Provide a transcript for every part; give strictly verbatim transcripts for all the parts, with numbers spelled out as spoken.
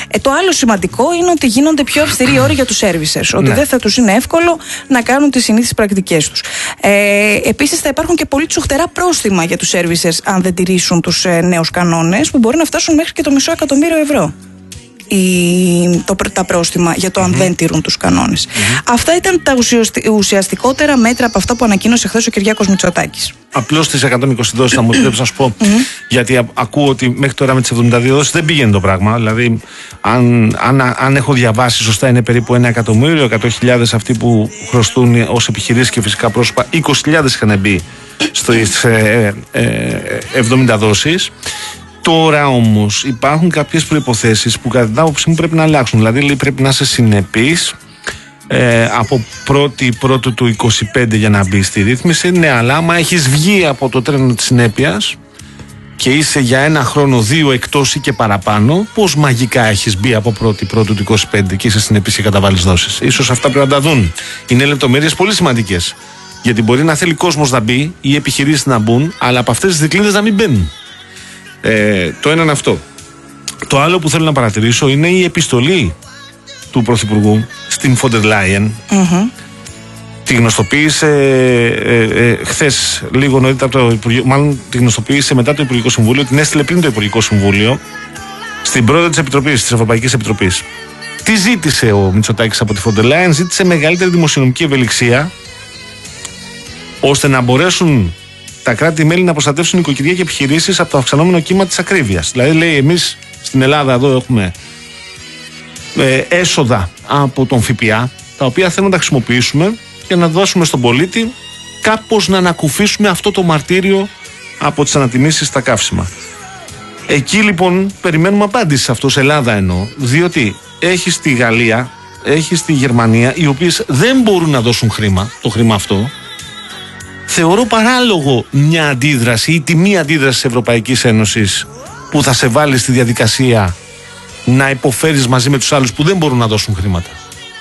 Ε, το άλλο σημαντικό είναι ότι γίνονται πιο αυστηροί όροι για τους services. Ότι ναι. δεν θα τους είναι εύκολο να κάνουν τις συνήθεις πρακτικές τους. Ε, επίσης, θα υπάρχουν και πολύ τσουχτερά πρόστιμα για τους services αν δεν τηρήσουν τους ε, νέους κανόνες, που μπορεί να φτάσουν μέχρι και το μισό εκατομμύριο ευρώ. Η, το, τα πρόστιμα για το αν mm-hmm. δεν τηρούν τους κανόνες. Mm-hmm. Αυτά ήταν τα ουσιαστικότερα μέτρα από αυτά που ανακοίνωσε χθες ο Κυριάκος Μητσοτάκης. Απλώς τις εκατόν είκοσι δόσεις θα μου επιτρέψω να σου πω, mm-hmm. γιατί α, ακούω ότι μέχρι τώρα με τις εβδομήντα δύο δόσεις δεν πήγαινε το πράγμα. Δηλαδή, αν, αν, αν έχω διαβάσει σωστά, είναι περίπου ένα εκατομμύριο, εκατό χιλιάδες αυτοί που χρωστούν ως επιχειρήσεις και φυσικά πρόσωπα, είκοσι χιλιάδες είχαν μπει στις ε, ε, ε, εβδομήντα δόσεις. Τώρα όμως υπάρχουν κάποιες προϋποθέσεις που κατά την άποψή μου πρέπει να αλλάξουν. Δηλαδή λέει, πρέπει να είσαι συνεπής ε, από πρώτη πρώτου του είκοσι πέντε για να μπει στη ρύθμιση. Ναι, αλλά άμα έχεις βγει από το τρένο της συνέπειας και είσαι για ένα χρόνο, δύο εκτός ή και παραπάνω, πώς μαγικά έχεις μπει από πρώτη πρώτου του είκοσι πέντε και είσαι συνεπής και καταβάλεις δόσεις? Ίσως αυτά πρέπει να τα δουν. Είναι λεπτομέρειες πολύ σημαντικές. Γιατί μπορεί να θέλει κόσμος να μπει ή επιχειρήσεις να μπουν, αλλά από αυτές τις δικλείδες να μην μπαίνουν. Ε, το ένα είναι αυτό. Το άλλο που θέλω να παρατηρήσω είναι η επιστολή του Πρωθυπουργού στην Φόντερ Λάιεν. Mm-hmm. Τη γνωστοποίησε ε, ε, χθες, λίγο νωρίτερα από το Υπουργείο, μάλλον τη γνωστοποίησε μετά το Υπουργικό Συμβούλιο, την έστειλε πριν το Υπουργικό Συμβούλιο στην πρόεδρο της Επιτροπής, της Ευρωπαϊκής Επιτροπής. Τι ζήτησε ο Μητσοτάκης από τη Φόντερ Λάιεν? Ζήτησε μεγαλύτερη δημοσιονομική ευελιξία, ώστε να μπορέσουν τα κράτη-μέλη να προστατεύσουν νοικοκυριά και επιχειρήσεις από το αυξανόμενο κύμα της ακρίβειας. Δηλαδή, λέει, εμείς στην Ελλάδα εδώ έχουμε ε, έσοδα από τον ΦΠΑ, τα οποία θέλουμε να τα χρησιμοποιήσουμε για να δώσουμε στον πολίτη κάπως να ανακουφίσουμε αυτό το μαρτύριο από τις ανατιμήσεις στα καύσιμα. Εκεί λοιπόν περιμένουμε απάντηση σε αυτό, σε Ελλάδα εννοώ, διότι έχει στη Γαλλία, έχει στη Γερμανία, οι οποίες δεν μπορούν να δώσουν χρήμα, το χρήμα αυτό. Θεωρώ παράλογο μια αντίδραση ή τη μία αντίδραση της Ευρωπαϊκής Ένωσης που θα σε βάλει στη διαδικασία να υποφέρεις μαζί με τους άλλους που δεν μπορούν να δώσουν χρήματα.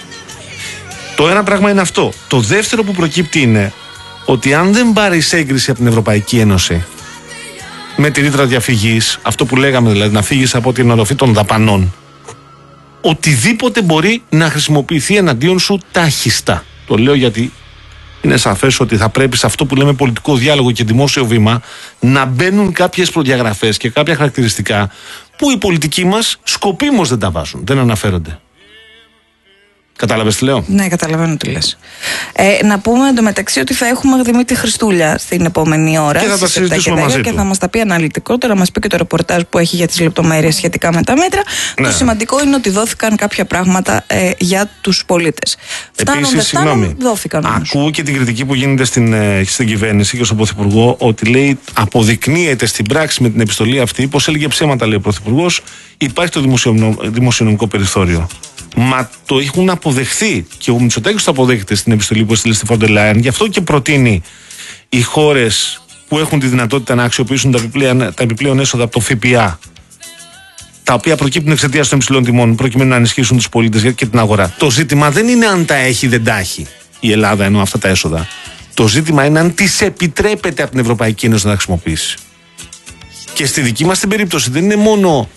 Το ένα πράγμα είναι αυτό. Το δεύτερο που προκύπτει είναι ότι αν δεν πάρεις έγκριση από την Ευρωπαϊκή Ένωση με τη ρήτρα διαφυγής, αυτό που λέγαμε δηλαδή, να φύγεις από την οροφή των δαπανών, οτιδήποτε μπορεί να χρησιμοποιηθεί εναντίον σου τάχιστα. Το λέω γιατί είναι σαφές ότι θα πρέπει σε αυτό που λέμε πολιτικό διάλογο και δημόσιο βήμα να μπαίνουν κάποιες προδιαγραφές και κάποια χαρακτηριστικά που οι πολιτικοί μας σκοπίμως δεν τα βάζουν, δεν αναφέρονται. Κατάλαβες τι λέω? Ναι, καταλαβαίνω τι λες. Ε, να πούμε εντωμεταξύ ότι θα έχουμε Δημήτρη Χριστούλια στην επόμενη ώρα. Και θα τα συζητήσουμε μαζί και του. θα μας τα πει αναλυτικότερα, να μας πει και το ρεπορτάζ που έχει για τις λεπτομέρειες σχετικά με τα μέτρα. Ναι. Το σημαντικό είναι ότι δόθηκαν κάποια πράγματα ε, για τους πολίτες. Φτάνουν, δεν φτάνουν, δόθηκαν όμως. Ακούω και την κριτική που γίνεται στην, ε, στην κυβέρνηση και στον Πρωθυπουργό, ότι λέει αποδεικνύεται στην πράξη με την επιστολή αυτή, πως έλεγε ψέματα, λέει ο Πρωθυπουργός, υπάρχει το δημοσιονομικό περιθώριο. Μα το έχουν αποδεχθεί και ο Μητσοτάκης το αποδέχεται στην επιστολή που έστειλε στη Φόντερ Λάιεν. Γι' αυτό και προτείνει οι χώρες που έχουν τη δυνατότητα να αξιοποιήσουν τα επιπλέον, τα επιπλέον έσοδα από το ΦΠΑ, τα οποία προκύπτουν εξαιτίας των υψηλών τιμών, προκειμένου να ενισχύσουν τους πολίτες και την αγορά. Το ζήτημα δεν είναι αν τα έχει ή δεν τα έχει η Ελλάδα, ενώ αυτά τα έσοδα. Το ζήτημα είναι αν τις επιτρέπεται από την Ευρωπαϊκή Ένωση να τα χρησιμοποιήσει. Και στη δική μας την περίπτωση δεν είναι μόνο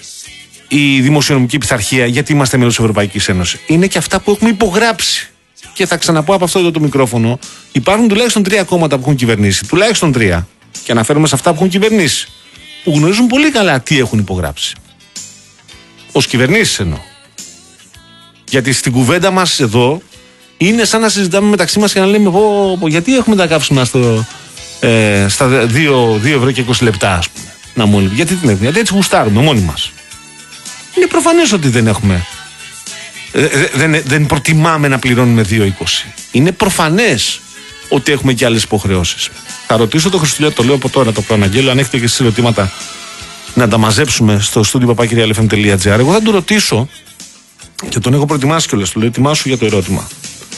η δημοσιονομική πειθαρχία, γιατί είμαστε μέλος της Ευρωπαϊκής Ένωσης. Είναι και αυτά που έχουμε υπογράψει. Και θα ξαναπώ από αυτό εδώ το μικρόφωνο, υπάρχουν τουλάχιστον τρία κόμματα που έχουν κυβερνήσει. Τουλάχιστον τρία. Και αναφέρομαι σε αυτά που έχουν κυβερνήσει. Που γνωρίζουν πολύ καλά τι έχουν υπογράψει. Ως κυβερνήσεις εννοώ. Γιατί στην κουβέντα μας εδώ είναι σαν να συζητάμε μεταξύ μας και να λέμε πω, πω, γιατί έχουμε τα καύσιμα στο, ε, στα δύο ευρώ και είκοσι λεπτά, ας πούμε. Να μου λέει, γιατί την έχουμε, γιατί έτσι γουστάρουμε μόνοι μας. Είναι προφανές ότι δεν έχουμε. Δεν, δεν προτιμάμε να πληρώνουμε δύο είκοσι. Είναι προφανές ότι έχουμε και άλλες υποχρεώσεις. Θα ρωτήσω τον Χριστουλιά, το λέω από τώρα, το προαναγγέλω. Αν έχετε και εσείς ερωτήματα, να τα μαζέψουμε στο στούντιο παπάκυρια ελ εφ εμ τελεία τζι άρ. Εγώ θα του ρωτήσω και τον έχω προετοιμάσει κιόλας. Του λέω: ετοιμάσου για το ερώτημα.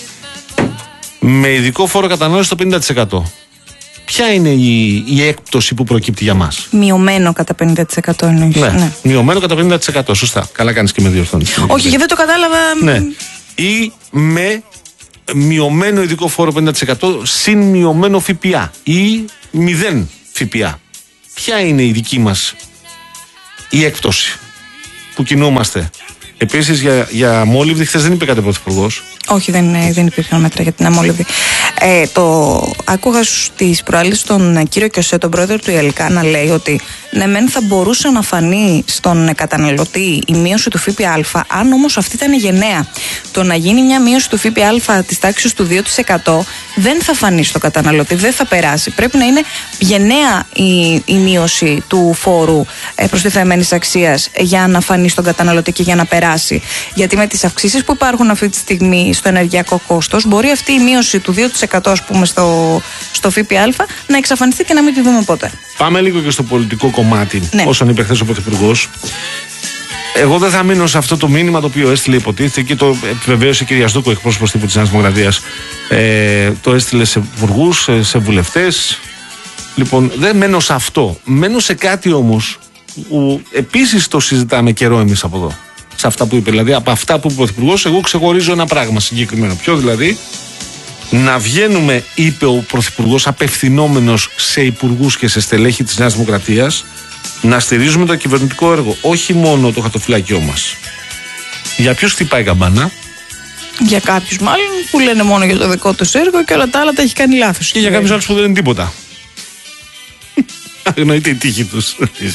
Με ειδικό φόρο κατανάλωσης στο πενήντα τοις εκατό. Ποια είναι η, η έκπτωση που προκύπτει για μας? Μειωμένο κατά πενήντα τοις εκατό εννοείς. Ναι, ναι. Μειωμένο κατά πενήντα τοις εκατό. Σωστά. Καλά κάνεις και με διορθώνεις. Όχι, γιατί δεν το κατάλαβα. Ναι. Ή με μειωμένο ειδικό φόρο πενήντα τοις εκατό συν μειωμένο ΦΠΑ. Ή μηδέν ΦΠΑ. Ποια είναι η δική μας η έκπτωση? που κινούμαστε. Επίσης για, για αμόλυβδη, χθες δεν είπε κάτι ο Πρωθυπουργός. Όχι, δεν, δεν υπήρχαν μέτρα για την αμόλυβδη. Ε, το άκουγα στις προάλλες τον κύριο Κιωσέ, τον πρόεδρο του ΙΕΛΚΑ, να λέει ότι ναι, μεν θα μπορούσε να φανεί στον καταναλωτή η μείωση του ΦΠΑ, αν όμως αυτή ήταν γενναία. Το να γίνει μια μείωση του ΦΠΑ της τάξης του δύο τοις εκατό δεν θα φανεί στον καταναλωτή, δεν θα περάσει. Πρέπει να είναι γενναία η, η μείωση του φόρου ε, προστιθέμενης αξίας για να φανεί στον καταναλωτή και για να περάσει. Γιατί με τις αυξήσεις που υπάρχουν αυτή τη στιγμή στο ενεργειακό κόστος, μπορεί αυτή η μείωση του δύο τοις εκατό, ας πούμε, στο, στο ΦΠΑ να εξαφανιστεί και να μην τη δούμε ποτέ. Πάμε λίγο και στο πολιτικό κομμάτι, ναι. Όσον είπε χθες ο Πρωθυπουργός. Εγώ δεν θα μείνω σε αυτό το μήνυμα το οποίο έστειλε, υποτίθεται, και το επιβεβαίωσε η κυρία Σδούκο, εκπρόσωπος τύπου της Νέας Δημοκρατίας. Ε, το έστειλε σε υπουργούς, σε, σε βουλευτές. Λοιπόν, δεν μένω σε αυτό. Μένω σε κάτι όμως που επίσης το συζητάμε καιρό εμείς από εδώ. Σε αυτά που είπε. Δηλαδή, από αυτά που είπε ο Πρωθυπουργός, εγώ ξεχωρίζω ένα πράγμα συγκεκριμένο. Ποιο δηλαδή? Να βγαίνουμε, είπε ο Πρωθυπουργός, απευθυνόμενος σε υπουργούς και σε στελέχη της Νέας Δημοκρατίας, να στηρίζουμε το κυβερνητικό έργο. Όχι μόνο το χαρτοφυλάκιό μας. Για ποιους χτυπάει η καμπάνα? Για κάποιους μάλλον που λένε μόνο για το δικό τους έργο και όλα τα άλλα τα έχει κάνει λάθος. Και για κάποιους άλλους που δεν είναι τίποτα. Αγνοείται η τύχη τους.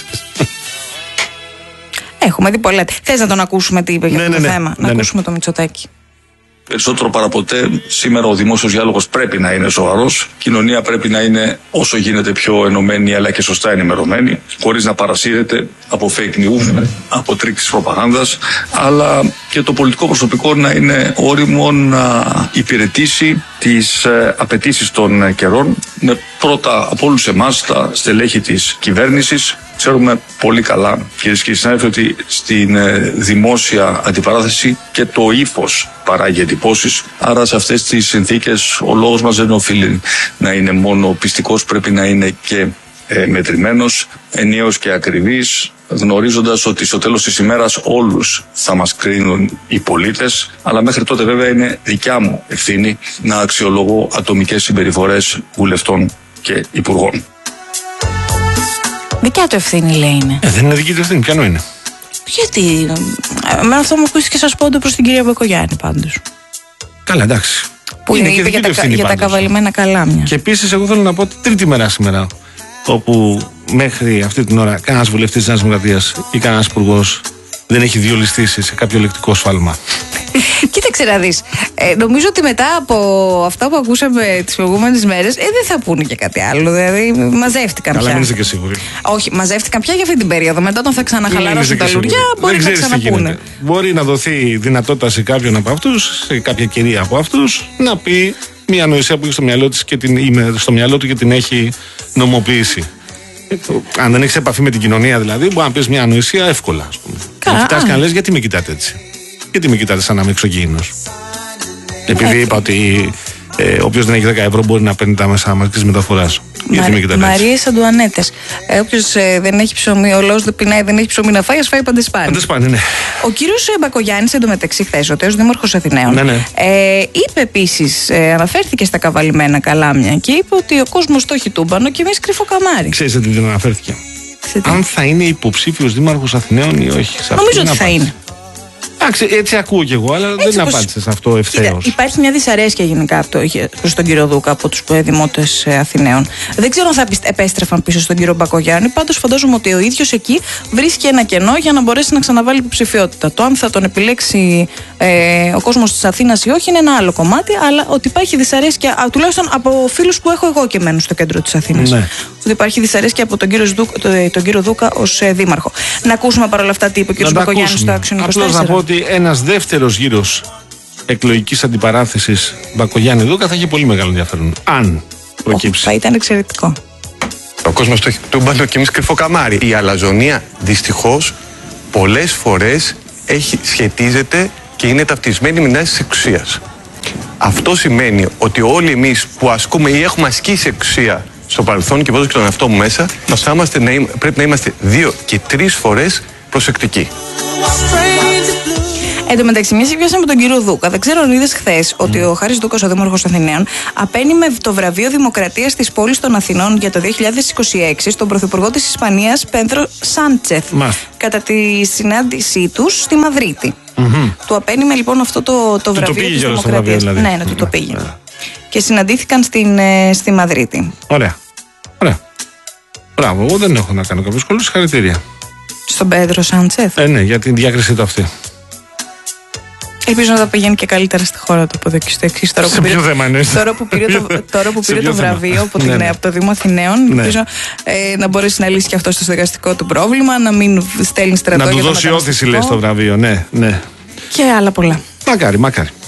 Έχουμε δει πολλά. Θες να τον ακούσουμε τι είπε για ναι, αυτό ναι, το ναι, θέμα? ναι, να ναι. ακούσουμε το Μητσοτάκη. Περισσότερο παραποτέ, σήμερα ο δημόσιος διάλογος πρέπει να είναι σοβαρός. Η κοινωνία πρέπει να είναι όσο γίνεται πιο ενωμένη, αλλά και σωστά ενημερωμένη, χωρίς να παρασύρεται από fake news, από τρίξεις προπαγάνδας, αλλά και το πολιτικό προσωπικό να είναι όριμο να υπηρετήσει τις απαιτήσεις των καιρών, με πρώτα από όλους εμάς τα στελέχη της κυβέρνησης. Ξέρουμε πολύ καλά, κυρίες και συνάδελφοι, ότι στην δημόσια αντιπαράθεση και το ύφος παράγει εντυπώσεις. Άρα σε αυτές τις συνθήκες ο λόγος μας δεν οφείλει να είναι μόνο πιστικός, πρέπει να είναι και ε, μετρημένος, ενιαίος και ακριβής, γνωρίζοντας ότι στο τέλος της ημέρας όλους θα μας κρίνουν οι πολίτες, αλλά μέχρι τότε βέβαια είναι δικιά μου ευθύνη να αξιολογώ ατομικές συμπεριφορές βουλευτών και υπουργών. Δικιά του ευθύνη, λέει, είναι. Ε, δεν είναι δική του ευθύνη, ποιανό είναι? Γιατί? Εμένα αυτό μου ακούστηκε σας πόντο προς την κυρία Μπακογιάννη πάντως. Καλά, εντάξει. Που είναι, είπε για, τα, για τα καβαλημένα καλάμια. Και επίσης, εγώ θέλω να πω ότι τρίτη μέρα σήμερα, όπου μέχρι αυτή την ώρα κανένας βουλευτής της Νέας Δημοκρατίας ή κανένας υπουργός δεν έχει διολιστήσει σε κάποιο λεκτικό σφάλμα. Κοίταξε να δεις. Ε, νομίζω ότι μετά από αυτά που ακούσαμε τις προηγούμενες μέρες, ε, δεν θα πούνε και κάτι άλλο. Δηλαδή, μαζεύτηκαν πια. Αλλά μην είστε και σίγουροι. Όχι, μαζεύτηκαν πια για αυτή την περίοδο. Μετά, όταν θα ξαναχαλαρώσουν τα λουριά, μπορεί να ξαναπούνε. Μπορεί να δοθεί δυνατότητα σε κάποιον από αυτούς, σε κάποια κυρία από αυτούς, να πει μια ανοησία που έχει στο μυαλό της και την, στο μυαλό του και την έχει νομοποιήσει. Αν δεν έχει επαφή με την κοινωνία, δηλαδή, μπορεί να πει μια ανοησία εύκολα. Να κοιτάς και να λες, γιατί με κοιτάτε έτσι? Γιατί με κοιτάτε σαν να είμαι εξωγήινος? Επειδή είπα ότι ε, όποιος δεν έχει δέκα ευρώ μπορεί να παίρνει τα μέσα μαζικής μεταφοράς. Γιατί με κοιτάτε έτσι? Μαρίες Αντουανέτες. Ε, όποιος ε, δεν έχει ψωμί, ο λαός δεν πεινάει, δεν έχει ψωμί να φάει, ας φάει παντεσπάνι. Παντεσπάνι, ναι. Ο κύριος Μπακογιάννης, εντωμεταξύ, χθες, ο τέος δήμαρχος Αθηναίων, ναι, ναι. Ε, είπε επίσης, ε, αναφέρθηκε στα καβαλημένα καλάμια και είπε ότι ο κόσμος το έχει τούμπανο και εμείς κρυφό καμάρι. Ξέρεις γιατί δεν αναφέρθηκε? Αν θα είναι υποψήφιος δήμαρχος Αθηναίων ή όχι? Νομίζω ότι θα είναι. Εντάξει, έτσι ακούω κι εγώ, αλλά έτσι δεν πως... απάντησε σε αυτό ευθέως. Υπάρχει μια δυσαρέσκεια γενικά προς τον κύριο Δούκα από τους δημότες Αθηναίων. Δεν ξέρω αν θα επέστρεφαν πίσω στον κύριο Μπακογιάννη. Πάντως φαντάζομαι ότι ο ίδιος εκεί βρίσκει ένα κενό για να μπορέσει να ξαναβάλει υποψηφιότητα. Το αν θα τον επιλέξει ε, ο κόσμος της Αθήνας ή όχι είναι ένα άλλο κομμάτι, αλλά ότι υπάρχει δυσαρέσκεια, τουλάχιστον από φίλους που έχω εγώ και μένω στο κέντρο της Αθήνας. Ναι. Ότι υπάρχει δυσαρέσκεια από τον κύριο, Δούκα, τον κύριο Δούκα ως ε, δήμαρχο. Να ακούσουμε παρόλα αυτά τι είπε ο κύριος Μπακογιάννης στο Action είκοσι τέσσερα. Απλώς να πω ότι ένας δεύτερος γύρος εκλογικής αντιπαράθεσης Μπακογιάννη Δούκα θα έχει πολύ μεγάλο ενδιαφέρον. Αν προκύψει. Θα ήταν εξαιρετικό. Ο κόσμος το έχει τούμπανο και εμείς κρυφό καμάρι. Η αλαζονία δυστυχώς πολλές φορές έχει, σχετίζεται και είναι ταυτισμένη με την άσκηση της εξουσίας. Αυτό σημαίνει ότι όλοι εμείς που ασκούμε ή έχουμε ασκήσει εξουσία στο παρελθόν, και βάζω και τον εαυτό μου μέσα, θα είμαστε, πρέπει να είμαστε δύο και τρεις φορές προσεκτικοί. Εν τω μεταξύ, μια πιάσαμε τον κύριο Δούκα. Δεν ξέρω αν είδες χθες ότι mm. ο Χάρης Δούκας, ο Δήμαρχος Αθηναίων, απένιμε το βραβείο Δημοκρατίας της πόλης των Αθηνών για το δύο χιλιάδες είκοσι έξι στον Πρωθυπουργό της Ισπανίας, Πέντρο Σάντσεθ, κατά τη συνάντησή τους στη Μαδρίτη. Mm-hmm. Του απένιμε λοιπόν αυτό το, το βραβείο της Δημοκρατίας. Δηλαδή. Ναι, να του το πήγε. Yeah. Και συναντήθηκαν στην, ε, στη Μαδρίτη. Ωραία. Ωραία. Μπράβο, εγώ δεν έχω να κάνω κάποιο σχόλιο. Συγχαρητήρια. Στον Πέντρο Σάντσεθ. Ε, ναι, για την διάκρισή του αυτή. Ελπίζω να τα πηγαίνει και καλύτερα στη χώρα του από εδώ και στο εξής. Τώρα σε ποιο θέμα είναι? Τώρα που πήρε το, τώρα που πήρε το βραβείο από, την, ναι, ναι. από το Δήμο Αθηναίων, ναι. ελπίζω ε, να μπορέσει να λύσει και αυτό στο στεγαστικό του πρόβλημα, να μην στέλνει στρατό. Να του για δώσει όθηση, λέει, στο βραβείο. Ναι, ναι. Και άλλα πολλά. Μακάρι, μακάρι.